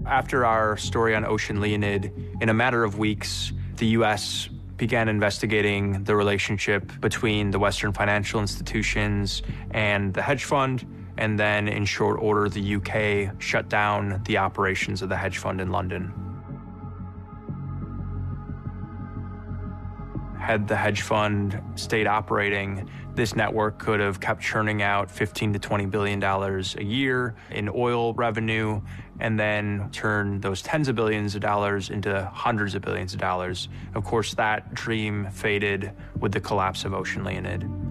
After our story on Ocean Leonid, in a matter of weeks, the U.S. began investigating the relationship between the Western financial institutions and the hedge fund, and then in short order, the U.K. shut down the operations of the hedge fund in London. Had the hedge fund stayed operating, this network could have kept churning out $15 to $20 billion a year in oil revenue, and then turn those tens of billions of dollars into hundreds of billions of dollars. Of course, that dream faded with the collapse of Ocean Leonid.